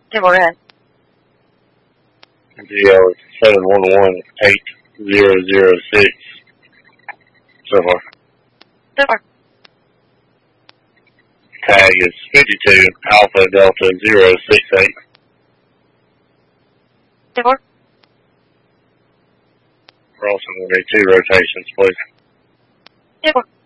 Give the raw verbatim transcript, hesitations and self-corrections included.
ten four, go ahead. G L is seven one one eight zero zero six. So far. So far. Tag is fifty-two Alpha Delta zero six eight. ten four. We're also going to need two rotations, please. ten four.